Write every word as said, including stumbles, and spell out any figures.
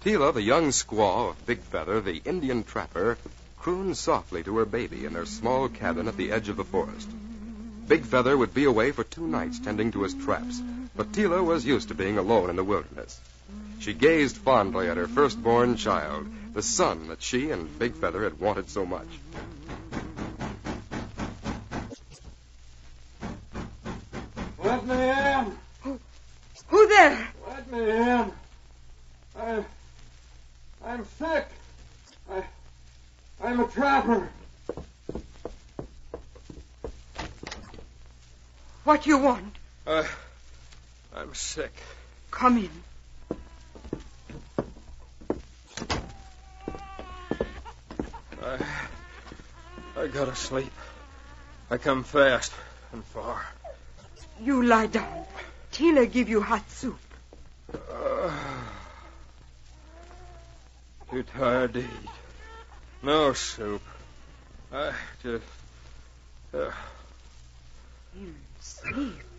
Tila, the young squaw of Big Feather, the Indian trapper, crooned softly to her baby in their small cabin at the edge of the forest. Big Feather would be away for two nights tending to his traps, but Tila was used to being alone in the wilderness. She gazed fondly at her firstborn child, the son that she and Big Feather had wanted so much. Let me in. Who, who there? Let me in. I, I'm sick. I, I'm a trapper. What you want? Uh, I'm sick. Come in. I, I gotta sleep. I come fast and far. You lie down. Tila give you hot soup. Uh, too tired to eat. No soup. I just... Uh, You sleep.